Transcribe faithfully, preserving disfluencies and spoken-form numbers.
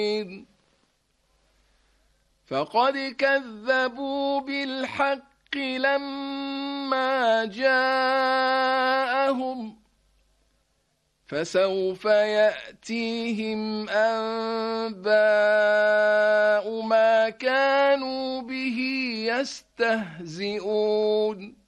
فقد كذبوا بالحق لما جاءهم فسوف يأتيهم أنباء ما كانوا به يستهزئون